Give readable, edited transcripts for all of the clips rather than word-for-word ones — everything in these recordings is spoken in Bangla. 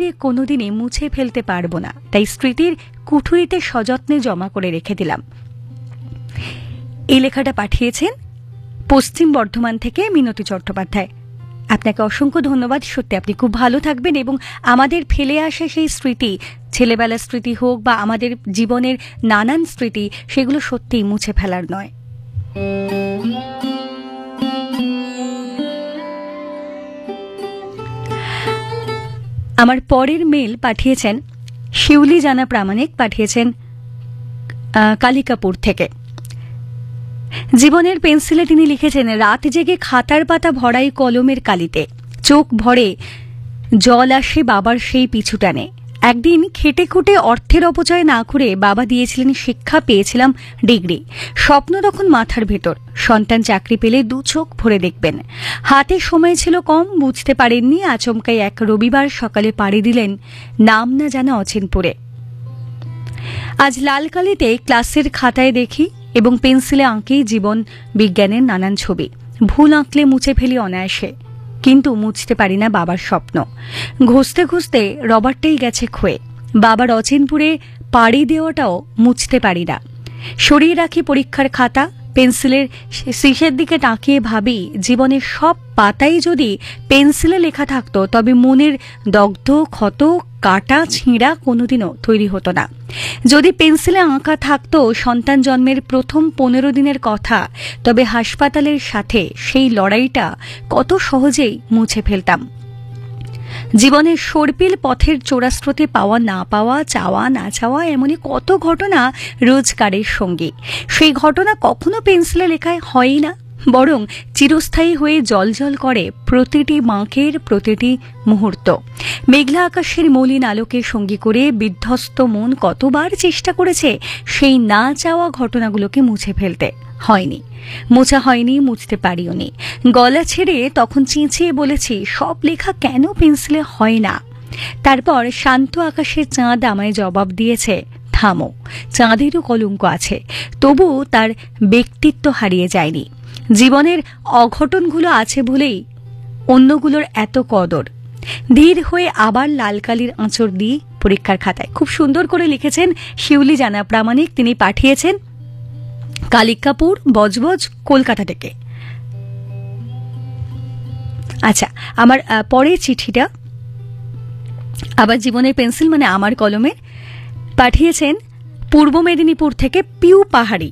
দিয়ে কোনোদিনই মুছে ফেলতে পারবো না, তাই স্মৃতির কুঠুরিতে সযত্নে জমা করে রেখে দিলাম। এই লেখাটা পাঠিয়েছেন পশ্চিম বর্ধমান থেকে মিনতি চট্টোপাধ্যায়। আপনাকে অসংখ্য ধন্যবাদ। সত্যি আপনি খুব ভালো থাকবেন এবং আমাদের ফেলে আসা সেই স্মৃতি, ছেলেবেলার স্মৃতি হোক বা আমাদের জীবনের নানান স্মৃতি, সেগুলো সত্যিই মুছে ফেলার নয়। আমার পরের মেল পাঠিয়েছেন শিউলি জানা প্রামাণিক, পাঠিয়েছেন কালিকাপুর থেকে। জীবনের পেন্সিলে তিনি লিখেছেন, রাত জেগে খাতার পাতা ভরাই কলমের কালিতে, চোখ ভরে জল আসে বাবার সেই পিছু টানে। একদিন খেটে খুঁটে অর্থের অপচয় না করে বাবা দিয়েছিলেন শিক্ষা, পেয়েছিলাম ডিগ্রি। স্বপ্ন তখন মাথার ভেতর, সন্তান চাকরি পেলে দু চোখ ভরে দেখবেন। হাতে সময় ছিল কম, বুঝতে পারেননি। আচমকাই এক রবিবার সকালে পাড়ি দিলেন নাম না জানা অচিনপুরে। আজ লাল কালিতে ক্লাসের খাতায় দেখি এবং পেন্সিলে আঁকি জীবন বিজ্ঞানের নানান ছবি। ভুল আঁকলে মুছে ফেলি অনায়াসে, কিন্তু মুছতে পারি না বাবার স্বপ্ন। ঘষতে ঘষতে রবারটাই গেছে ক্ষয়ে। বাবার অচিনপুরে পাড়ি দেওয়াটাও মুছতে পারি না। সরিয়ে রাখি পরীক্ষার খাতা, পেন্সিলের শীষের দিকে তাকিয়ে ভাবি, জীবনের সব পাতাই যদি পেন্সিলে লেখা থাকতো তবে মনের দগ্ধ ক্ষত কাটা ছিঁড়া কোনোদিনও তৈরি হতো না। যদি পেন্সিলে আঁকা থাকতো সন্তান জন্মের প্রথম 15 দিনের কথা, তবে হাসপাতালের সাথে সেই লড়াইটা কত সহজেই মুছে ফেলতাম। জীবনের সর্পিল পথের চোরাস্রোতে পাওয়া না পাওয়া, চাওয়া না চাওয়া, এমনই কত ঘটনা রোজগারের সঙ্গী। সেই ঘটনা কখনো পেন্সিলে লেখায় হয় না, বরং চিরস্থায়ী হয়ে জলজল করে প্রতিটি বাঁকের প্রতিটি মুহূর্ত। মেঘলা আকাশের মলিন আলোকে সঙ্গী করে বিধ্বস্ত মন কতবার চেষ্টা করেছে সেই না চাওয়া ঘটনাগুলোকে মুছে ফেলতে, হয়নি। মোছা হয়নি, মুছতে পারিও নি। গলা ছেড়ে তখন চেঁচিয়ে বলেছি, সব লেখা কেন পেন্সিলে হয় না? তারপর শান্ত আকাশের চাঁদ আমায় জবাব দিয়েছে, থামো, চাঁদেরও কলঙ্ক আছে, তবু তার ব্যক্তিত্ব হারিয়ে যায়নি। জীবনের অঘটনগুলো আছে বলেই অন্যগুলোর এত কদর। ধীর হয়ে আবার লাল কালির আঁচড় দিই পরীক্ষার খাতায়। খুব সুন্দর করে লিখেছেন শিউলি জানা প্রামাণিক। তিনি পাঠিয়েছেন কালিকাপুর, বজবজ, কলকাতা থেকে। আচ্ছা, আমার পরের চিঠিটা আবার জীবনের পেন্সিল মানে আমার কলমে পাঠিয়েছেন পূর্ব মেদিনীপুর থেকে পিউ পাহাড়ি।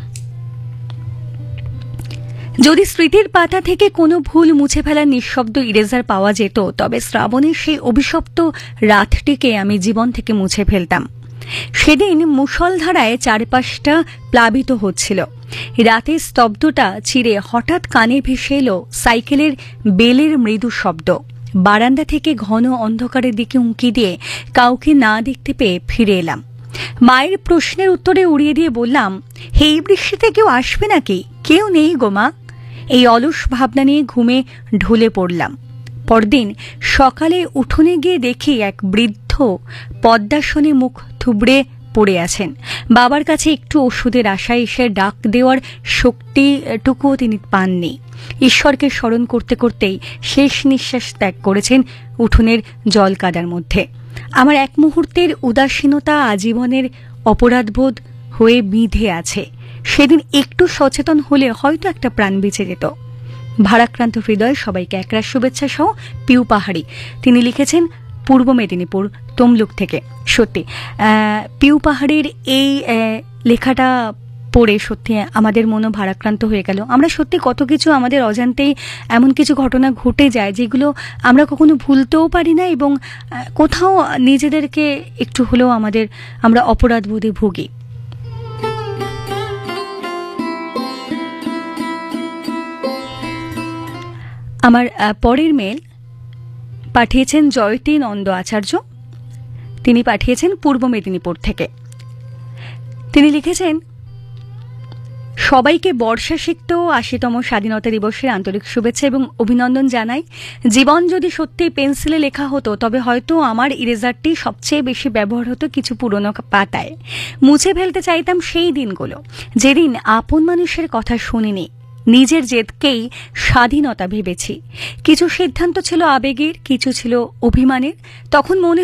যদি স্মৃতির পাতা থেকে কোনো ভুল মুছে ফেলার নিঃশব্দ ইরেজার পাওয়া যেত, তবে শ্রাবণের সেই অভিশপ্ত রাতটিকে আমি জীবন থেকে মুছে ফেলতাম। সেদিন মুষলধারায় চারপাশটা প্লাবিত হচ্ছিল। রাতের স্তব্ধতা চিরে হঠাৎ কানে ভেসে এলো সাইকেলের বেলের মৃদু শব্দ। বারান্দা থেকে ঘন অন্ধকারের দিকে উঁকি দিয়ে কাউকে না দেখতে পেয়ে ফিরে এলাম। মায়ের প্রশ্নের উত্তরে উড়িয়ে দিয়ে বললাম, এই বৃষ্টিতে কেউ আসবে নাকি? কেউ নেই গো মা। এই অলস ভাবনা নিয়ে ঘুমে ঢলে পড়লাম। পরদিন সকালে উঠোনে গিয়ে দেখি এক বৃদ্ধ পদ্মাসনে মুখ থুবড়ে পড়ে আছেন। বাবার কাছে একটু ওষুধের আশায় এসে ডাক দেওয়ার শক্তিটুকুও তিনি পাননি। ঈশ্বরকে স্মরণ করতে করতেই শেষ নিঃশ্বাস ত্যাগ করেছেন উঠোনের জল কাদার মধ্যে। আমার এক মুহূর্তের উদাসীনতা আজীবনের অপরাধবোধ হয়ে বিঁধে আছে। সেদিন একটু সচেতন হলে হয়তো একটা প্রাণ বেঁচে যেত। ভারাক্রান্ত হৃদয় সবাইকে একরাশ শুভেচ্ছা সহ পিউ পাহাড়ি। তিনি লিখেছেন পূর্ব মেদিনীপুর তমলুক থেকে। সত্যি পিউ পাহাড়ির এই লেখাটা পড়ে সত্যি আমাদের মনও ভারাক্রান্ত হয়ে গেল। আমরা সত্যি কত কিছু আমাদের অজান্তেই এমন কিছু ঘটনা ঘটে যায় যেগুলো আমরা কখনো ভুলতেও পারি না, এবং কোথাও নিজেদেরকে একটু হলেও আমরা অপরাধবোধে ভুগি। আমার পরের মেল পাঠিয়েছেন জয়তী নন্দ আচার্য। তিনি পাঠিয়েছেন পূর্ব মেদিনীপুর থেকে। তিনি লিখেছেন, সবাইকে বর্ষা সিক্ত ৮০তম স্বাধীনতা দিবসের আন্তরিক শুভেচ্ছা এবং অভিনন্দন জানাই। জীবন যদি সত্যি পেন্সিলে লেখা হতো তবে হয়তো আমার ইরেজারটি সবচেয়ে বেশি ব্যবহার হতো কিছু পুরনো পাতায়। মুছে ফেলতে চাইতাম সেই দিনগুলো যেদিন আপন মানুষের কথা শুনিনি, নিজের জেদকেই স্বাধীনতা ভেবেছি। কিছু সিদ্ধান্ত ছিল আবেগের, কিছু ছিল অভিমানের। তখন মনে